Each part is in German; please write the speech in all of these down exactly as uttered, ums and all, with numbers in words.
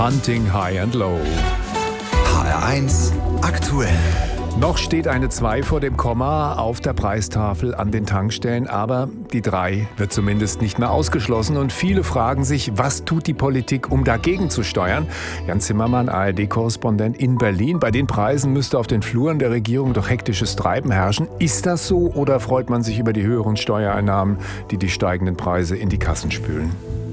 Hunting High and Low. H R eins aktuell. Noch steht eine zwei vor dem Komma auf der Preistafel an den Tankstellen, aber die drei wird zumindest nicht mehr ausgeschlossen. Und viele fragen sich, was tut die Politik, um dagegen zu steuern? Jan Zimmermann, A R D-Korrespondent in Berlin. Bei den Preisen müsste auf den Fluren der Regierung doch hektisches Treiben herrschen. Ist das so oder freut man sich über die höheren Steuereinnahmen, die die steigenden Preise in die Kassen spülen?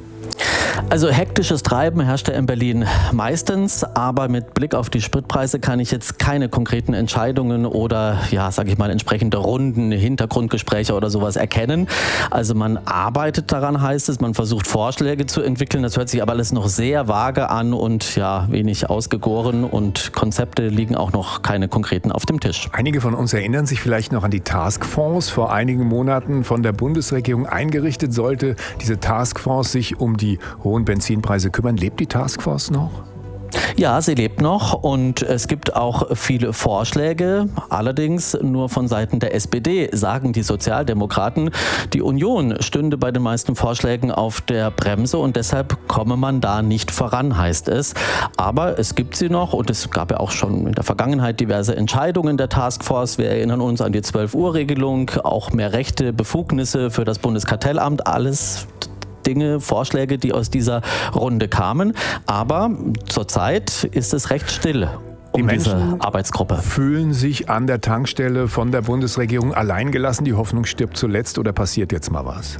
Also hektisches Treiben herrscht ja in Berlin meistens, aber mit Blick auf die Spritpreise kann ich jetzt keine konkreten Entscheidungen oder, ja, sage ich mal, entsprechende Runden, Hintergrundgespräche oder sowas erkennen. Also man arbeitet daran, heißt es, man versucht Vorschläge zu entwickeln. Das hört sich aber alles noch sehr vage an und ja, wenig ausgegoren und Konzepte liegen auch noch keine konkreten auf dem Tisch. Einige von uns erinnern sich vielleicht noch an die Taskforce, vor einigen Monaten von der Bundesregierung eingerichtet. Sollte diese Taskforce sich um die hohen Benzinpreise kümmern. Lebt die Taskforce noch? Ja, sie lebt noch und es gibt auch viele Vorschläge. Allerdings nur von Seiten der S P D sagen die Sozialdemokraten, die Union stünde bei den meisten Vorschlägen auf der Bremse und deshalb komme man da nicht voran, heißt es. Aber es gibt sie noch und es gab ja auch schon in der Vergangenheit diverse Entscheidungen der Taskforce. Wir erinnern uns an die zwölf-Uhr-Regelung, auch mehr Rechte, Befugnisse für das Bundeskartellamt, alles Dinge, Vorschläge, die aus dieser Runde kamen. Aber zurzeit ist es recht still um die diese Menschen Arbeitsgruppe. Fühlen sich an der Tankstelle von der Bundesregierung alleingelassen? Die Hoffnung stirbt zuletzt oder passiert jetzt mal was?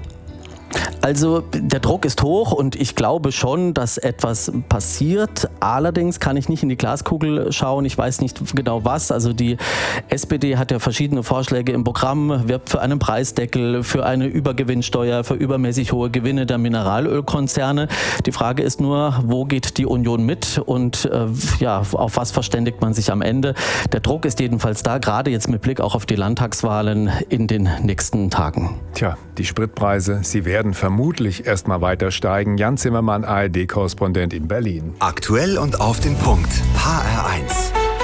Also der Druck ist hoch und ich glaube schon, dass etwas passiert. Allerdings kann ich nicht in die Glaskugel schauen. Ich weiß nicht genau was. Also die S P D hat ja verschiedene Vorschläge im Programm, wirbt für einen Preisdeckel, für eine Übergewinnsteuer, für übermäßig hohe Gewinne der Mineralölkonzerne. Die Frage ist nur, wo geht die Union mit und äh, ja, auf was verständigt man sich am Ende? Der Druck ist jedenfalls da, gerade jetzt mit Blick auch auf die Landtagswahlen in den nächsten Tagen. Tja, die Spritpreise, sie werden vermutlich erst mal weiter steigen. Jan Zimmermann, A R D-Korrespondent in Berlin. Aktuell und auf den Punkt. H R eins.